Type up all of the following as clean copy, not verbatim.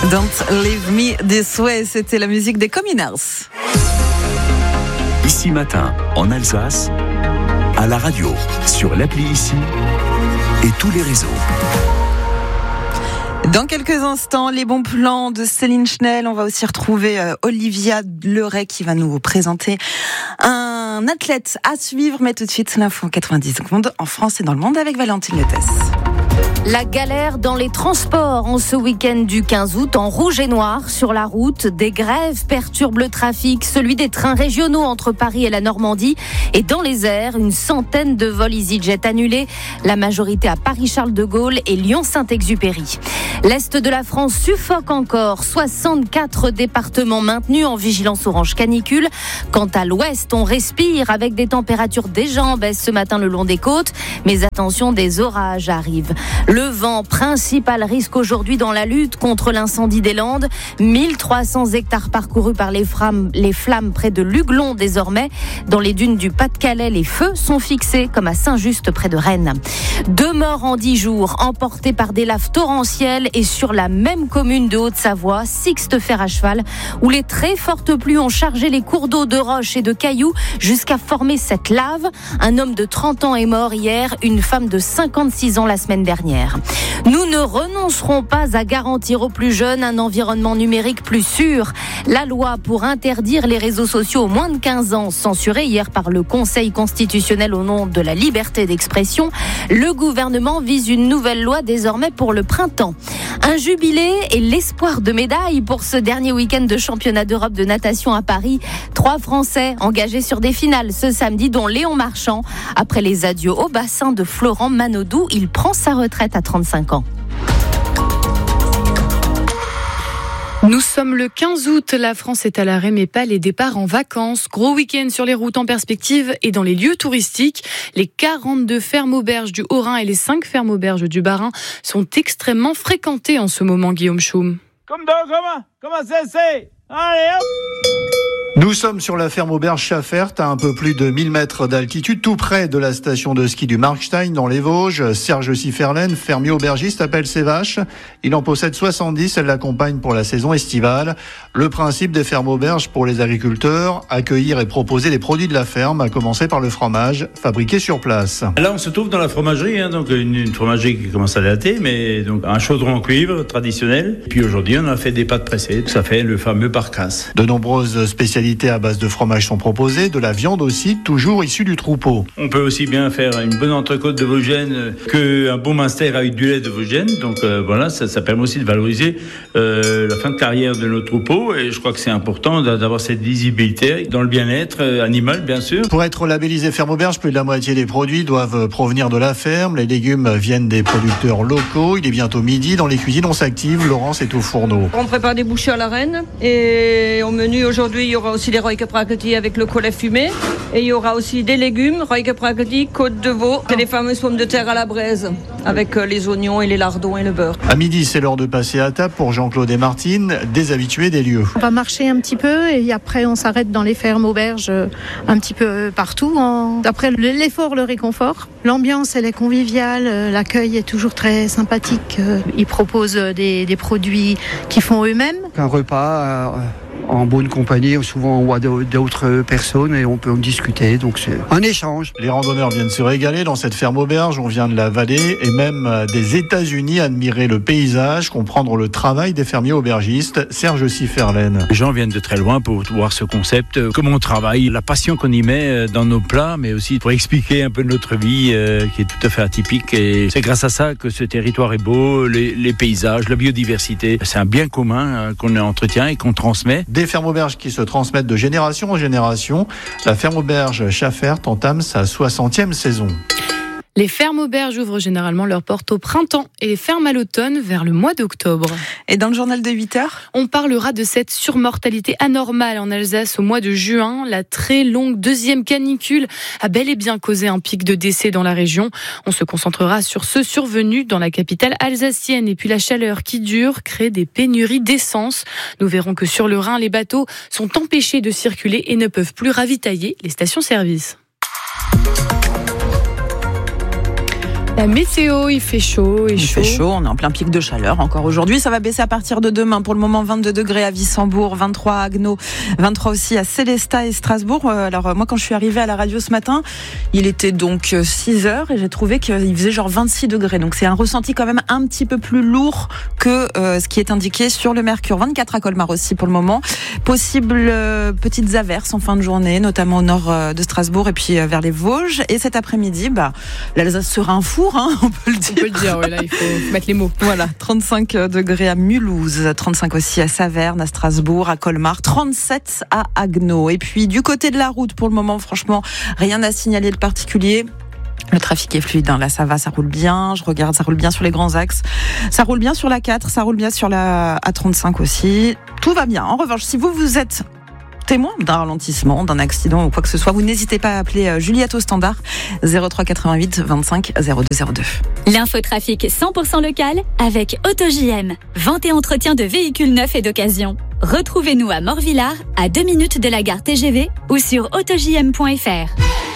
Don't Leave Me This Way, c'était la musique des Communards. Ici Matin, en Alsace, à la radio, sur l'appli Ici et tous les réseaux. Dans quelques instants, les bons plans de Céline Schnell. On va aussi retrouver Olivia Leray qui va nous présenter un athlète à suivre. Mais tout de suite, l'info en 90 secondes en France et dans le monde avec Valentine Lettès. La galère dans les transports en ce week-end du 15 août en rouge et noir sur la route. Des grèves perturbent le trafic, celui des trains régionaux entre Paris et la Normandie. Et dans les airs, une centaine de vols EasyJet annulés. La majorité à Paris-Charles de Gaulle et Lyon-Saint-Exupéry. L'Est de la France suffoque encore. 64 départements maintenus en vigilance orange canicule. Quant à l'Ouest, on respire avec des températures déjà en baisse ce matin le long des côtes. Mais attention, des orages arrivent. Le vent, principal risque aujourd'hui dans la lutte contre l'incendie des Landes. 1300 hectares parcourus par les flammes près de Luglon désormais. Dans les dunes du Pas-de-Calais, les feux sont fixés comme à Saint-Just près de Rennes. 2 morts en 10 jours, emportés par des laves torrentielles et sur la même commune de Haute-Savoie, Sixte-Fer à cheval, où les très fortes pluies ont chargé les cours d'eau de roches et de cailloux jusqu'à former cette lave. Un homme de 30 ans est mort hier, une femme de 56 ans la semaine dernière. Nous ne renoncerons pas à garantir aux plus jeunes un environnement numérique plus sûr. La loi pour interdire les réseaux sociaux aux moins de 15 ans, censurée hier par le Conseil constitutionnel au nom de la liberté d'expression, le gouvernement vise une nouvelle loi désormais pour le printemps. Un jubilé et l'espoir de médaille pour ce dernier week-end de championnat d'Europe de natation à Paris. 3 Français engagés sur des finales ce samedi, dont Léon Marchand. Après les adieux au bassin de Florent Manodou, il prend sa retraite à 35 ans. Nous sommes le 15 août, la France est à l'arrêt mais pas les départs en vacances. Gros week-end sur les routes en perspective et dans les lieux touristiques. Les 42 fermes-auberges du Haut-Rhin et les 5 fermes-auberges du Bas-Rhin sont extrêmement fréquentées en ce moment, Guillaume Chaume. Comment c'est? Allez hop! Nous sommes sur la ferme auberge Schaffert, à un peu plus de 1000 mètres d'altitude, tout près de la station de ski du Markstein, dans les Vosges. Serge Sifferlen, fermier aubergiste, appelle ses vaches. Il en possède 70, elle l'accompagne pour la saison estivale. Le principe des fermes auberges pour les agriculteurs, accueillir et proposer les produits de la ferme, à commencer par le fromage, fabriqué sur place. Là, on se trouve dans la fromagerie, donc une fromagerie qui commence à dater, mais donc un chaudron en cuivre traditionnel. Et puis aujourd'hui, on a fait des pâtes pressées, ça fait le fameux parcasse. De nombreuses spécialités à base de fromage sont proposées, de la viande aussi, toujours issue du troupeau. On peut aussi bien faire une bonne entrecôte de Vosgène qu'un bon master avec du lait de Vosgène. Donc voilà, ça permet aussi de valoriser la fin de carrière de nos troupeaux. Et je crois que c'est important d'avoir cette visibilité dans le bien-être animal, bien sûr. Pour être labellisé ferme auberge, plus de la moitié des produits doivent provenir de la ferme. Les légumes viennent des producteurs locaux. Il est bientôt midi. Dans les cuisines, on s'active. Laurence est au fourneau. On prépare des bouchées à la reine. Et au menu aujourd'hui, il y aura aussi des roikepraketi avec le collet fumé. Et il y aura aussi des légumes, roikepraketi, côte de veau, et les fameuses pommes de terre à la braise, avec les oignons et les lardons et le beurre. À midi, c'est l'heure de passer à table pour Jean-Claude et Martine, des habitués des lieux. On va marcher un petit peu et après on s'arrête dans les fermes auberges un petit peu partout. Après l'effort, le réconfort. L'ambiance, elle est conviviale, l'accueil est toujours très sympathique. Ils proposent des produits qu'ils font eux-mêmes. Un repas en bonne compagnie, souvent on voit d'autres personnes et on peut en discuter, donc c'est un échange. Les randonneurs viennent se régaler dans cette ferme auberge, on vient de la vallée et même des États-Unis admirer le paysage, comprendre le travail des fermiers aubergistes. Serge Sifferlen. Les gens viennent de très loin pour voir ce concept, comment on travaille, la passion qu'on y met dans nos plats, mais aussi pour expliquer un peu notre vie qui est tout à fait atypique. Et c'est grâce à ça que ce territoire est beau, les paysages, la biodiversité. C'est un bien commun qu'on entretient et qu'on transmet. Des fermes auberges qui se transmettent de génération en génération. La ferme auberge Schaffert entame sa 60e saison. Les fermes auberges ouvrent généralement leurs portes au printemps et les ferment à l'automne vers le mois d'octobre. Et dans le journal de 8h, on parlera de cette surmortalité anormale en Alsace au mois de juin. La très longue deuxième canicule a bel et bien causé un pic de décès dans la région. On se concentrera sur ceux survenus dans la capitale alsacienne. Et puis la chaleur qui dure crée des pénuries d'essence. Nous verrons que sur le Rhin, les bateaux sont empêchés de circuler et ne peuvent plus ravitailler les stations-service. La météo, il fait chaud Il fait chaud, on est en plein pic de chaleur encore aujourd'hui. Ça va baisser à partir de demain. Pour le moment, 22 degrés à Wissembourg, 23 à Haguenau, 23 aussi à Célestat et Strasbourg. Alors moi, quand je suis arrivée à la radio ce matin, il était donc 6h et j'ai trouvé qu'il faisait genre 26 degrés. Donc c'est un ressenti quand même un petit peu plus lourd que ce qui est indiqué sur le mercure. 24 à Colmar aussi pour le moment. Possibles petites averses en fin de journée, notamment au nord de Strasbourg et puis vers les Vosges. Et cet après-midi, l'Alsace sera un four, hein, on peut le dire. On peut le dire, oui, là il faut mettre les mots. Voilà, 35 degrés à Mulhouse, 35 aussi à Saverne, à Strasbourg, à Colmar, 37 à Haguenau. Et puis du côté de la route, pour le moment, franchement, rien à signaler de particulier. Le trafic est fluide, hein. Là ça va, ça roule bien, je regarde, ça roule bien sur les grands axes, ça roule bien sur la 4, ça roule bien sur la A35 aussi, tout va bien. En revanche, si vous êtes témoin d'un ralentissement, d'un accident ou quoi que ce soit, vous n'hésitez pas à appeler Juliette au standard 03 88 25 02 02. L'infotrafic 100% local avec AutoJM, vente et entretien de véhicules neufs et d'occasion. Retrouvez-nous à Morvillard, à 2 minutes de la gare TGV ou sur autojm.fr.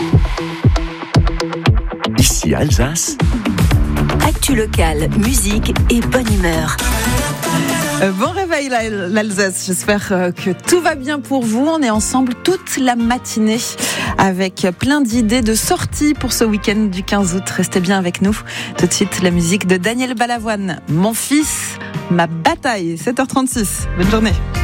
Ici Alsace. Actu locale, musique et bonne humeur. Bon réveil l'Alsace, j'espère que tout va bien pour vous. On est ensemble toute la matinée avec plein d'idées de sorties pour ce week-end du 15 août. Restez bien avec nous. Tout de suite la musique de Daniel Balavoine. Mon fils, ma bataille, 7h36. Bonne journée.